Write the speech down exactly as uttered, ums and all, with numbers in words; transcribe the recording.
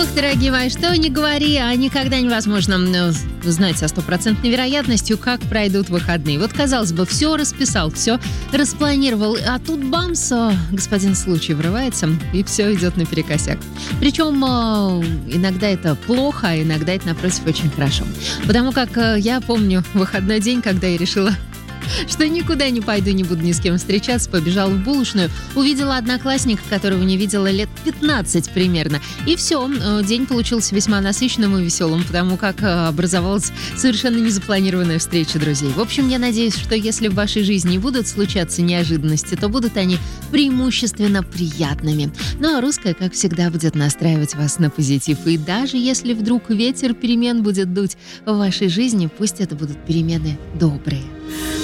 Ох, дорогие мои, что ни говори, а никогда невозможно ну, знать со стопроцентной вероятностью, как пройдут выходные. Вот, казалось бы, все расписал, все распланировал, а тут бамс, господин случай врывается, и все идет наперекосяк. Причем иногда это плохо, а иногда это, напротив, очень хорошо. Потому как я помню выходной день, когда я решила, что никуда не пойду, не буду ни с кем встречаться, побежала в булочную, увидела одноклассника, которого не видела лет пятнадцать примерно. И все, день получился весьма насыщенным и веселым, потому как образовалась совершенно незапланированная встреча друзей. В общем, я надеюсь, что если в вашей жизни будут случаться неожиданности, то будут они преимущественно приятными. Ну а русская, как всегда, будет настраивать вас на позитив. И даже если вдруг ветер перемен будет дуть в вашей жизни, пусть это будут перемены добрые.